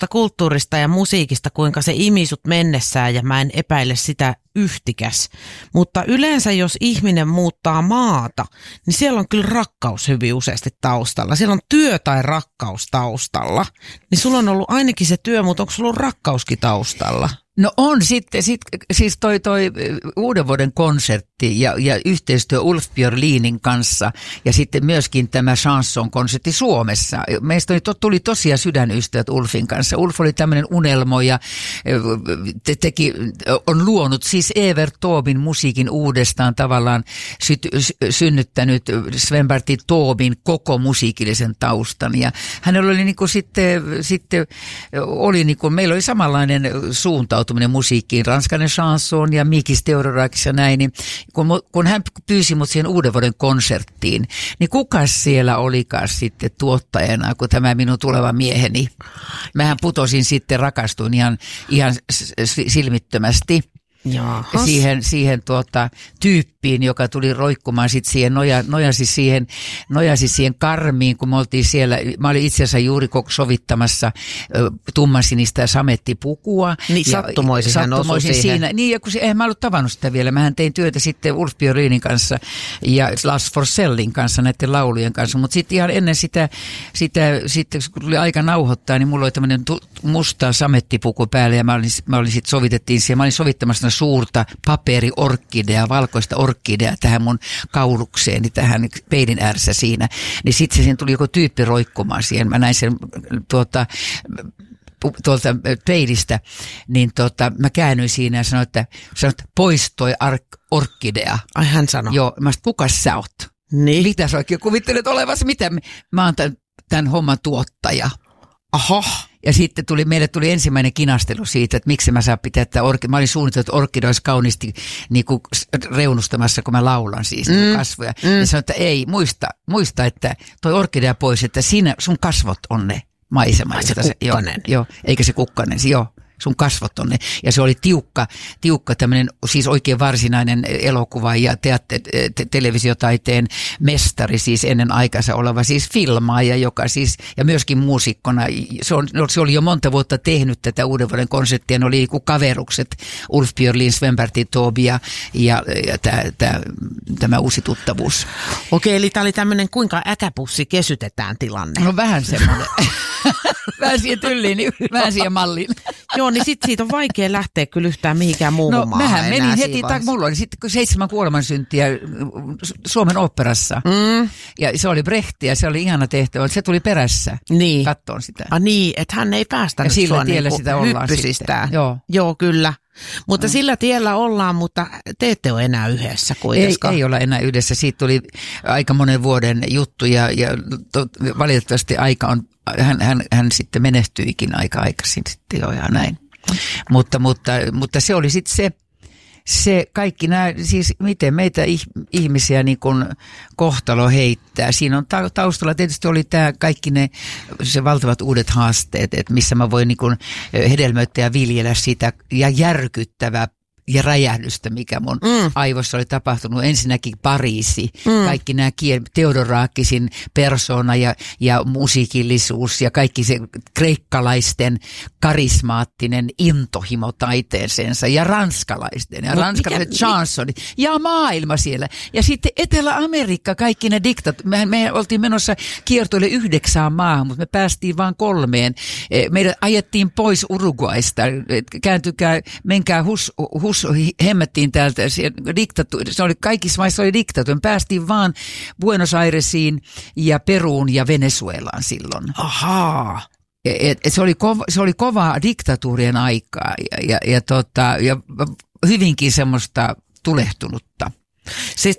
tuosta kulttuurista ja musiikista, kuinka se imi sut mennessään ja mä en epäile sitä yhtikäs. Mutta yleensä jos ihminen muuttaa maata, niin siellä on kyllä rakkaus hyvin useasti taustalla. Siellä on työ tai rakkaus taustalla. Niin sulla on ollut ainakin se työ, mutta onko sulla ollut rakkauskin taustalla? No on sitten, siis toi uuden vuoden konsertti ja yhteistyö Ulf Björlinin kanssa ja sitten myöskin tämä chanson-konsertti Suomessa. Meistä tuli tosiaan sydänystävät Ulfin kanssa. Ulf oli tämmöinen unelmo ja on luonut siis Evert Taubin musiikin uudestaan tavallaan synnyttänyt Sven-Bertil Taubin koko musiikillisen taustan. Ja hänellä oli niinku sitten oli niinku, meillä oli samanlainen suuntautuminen musiikkiin, ranskainen chanson ja Mikis Theodorakis ja näin, niin kun hän pyysi mut siihen uuden vuoden konserttiin, niin kukas siellä olikaan sitten tuottajana, kun tämä minun tuleva mieheni. Mähän putosin sitten, rakastuin ihan silmittömästi. Siihen tyyppiin, joka tuli roikkumaan sitten siihen, nojasi siihen karmiin, kun me oltiin siellä. Mä olin itse asiassa juuri sovittamassa tummansinistä samettipukua. Niin sattumoisin hän osui siihen. Siinä. Niin, ja kun eihän mä ollut tavannut sitä vielä. Mähän tein työtä sitten Ulf Björlinin kanssa ja Lars Forssellin kanssa, näiden laulujen kanssa. Mutta sitten ihan ennen sitä, kun tuli aika nauhoittaa, niin mulla oli tämmöinen musta samettipuku päällä ja mä olin sitten sovitettiin siihen. Mä olin sovittamassa suurta paperiorkidea, valkoista orkidea tähän mun kaulukseeni, tähän peilin ääressä siinä. Niin sitten siihen tuli joku tyyppi roikkumaan siihen. Mä näin sen tuolta peilistä, niin mä käännyin siinä ja sanoin, että pois toi orkidea. Ai hän sanoi. Joo, mä sanoin, kukas sä oot? Niin. Mitä sä oikein kuvittelet olevasi? Mitä? Mä oon tämän homman tuottaja. Aha. Ja sitten meille tuli ensimmäinen kinastelu siitä, että miksi mä saan pitää tätä mä olin suunnitellut, että orkidea olisi kauniisti niin kuin reunustamassa, kun mä laulan siis kasvoja. Ja sanoin, että ei, muista, että toi orkidea pois, että sun kasvot on ne maisemat. Se kukkanen. Joo, eikä se kukkanen, joo. Sun kasvot on ne. Ja se oli tiukka tämmöinen, siis oikein varsinainen elokuva ja televisiotaiteen mestari, siis ennen aikansa oleva siis filmaaja, joka siis, ja myöskin muusikkona. Se oli jo monta vuotta tehnyt tätä uuden vuoden konserttia, ne oli kaverukset, Ulf Björlin, Sven-Bertil Taube ja tämä uusi tuttavuus. Okei, eli tämä oli tämmöinen kuinka äkäpussi kesytetään tilanne. No vähän semmoinen. Vähän siihen tylliin, niin vähän siihen malliin. Joo, niin sit siitä on vaikea lähteä kyllä yhtään mihinkään muuhun maahan. Mähän menin heti, mulla oli sitten 7 kuolemansyntiä Suomen oopperassa. Ja se oli Brecht ja se oli ihana tehtävä, se tuli perässä kattoon sitä. Niin, että hän ei päästänyt sua niinku hyppysistään. Joo, kyllä. Mutta sillä tiellä ollaan, mutta te ette ole enää yhdessä kuitenkaan. Ei olla enää yhdessä. Siitä tuli aika monen vuoden juttu ja valitettavasti aika on, hän sitten menehtyikin aika aikaisin sitten jo ja näin. Mutta se oli sitten se kaikki nämä, siis miten meitä ihmisiä niin kuin kohtalo heittää. Siinä on taustalla tietysti oli tämä kaikki se valtavat uudet haasteet, että missä mä voin niin kuin hedelmöittää ja viljellä sitä ja järkyttävää ja räjähdystä, mikä mun aivoissa oli tapahtunut. Ensinnäkin Pariisi, kaikki nämä Theodorakisin persona ja musiikillisuus ja kaikki se kreikkalaisten karismaattinen intohimo taiteeseensa ja ranskalaiset chansonit ja maailma siellä. Ja sitten Etelä-Amerikka, kaikki ne me oltiin menossa kiertoille 9 maahan, mutta me päästiin vain 3. Meidät ajettiin pois Uruguaista. Kääntykää, menkää hemmettiin täältä, se oli kaikissa maissa oli diktatuuri. Me päästiin vaan Buenos Airesiin ja Peruun ja Venezuelaan silloin. Ahaa. Se oli kovaa diktatuurien aikaa ja hyvinkin semmoista tulehtunutta. Siis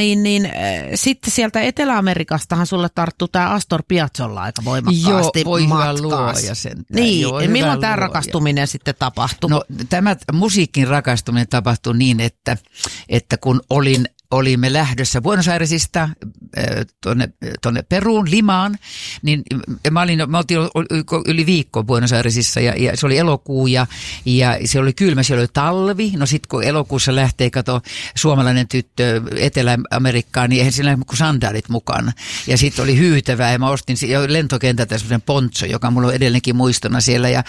sitten sieltä Etelä-Amerikastahan sulle tarttuu tämä Astor Piazzolla aika voimakkaasti. Joo, voi hyvä luoja sentään. Niin, joo, milloin tämä rakastuminen sitten tapahtui? No tämä musiikin rakastuminen tapahtui niin, että kun olimme lähdössä Buenos Airesista tuonne Peruun, Limaan, niin me oltiin yli viikko Buenos Airesissa ja se oli elokuu ja se oli kylmä, se oli talvi. No sitten kun elokuussa lähtee, suomalainen tyttö Etelä-Amerikkaan, niin eihän siinä kuin sandaalit mukana. Ja sitten oli hyytävää ja mä ostin jo lentokentältä semmoisen poncho, joka mulla on edelleenkin muistona siellä ja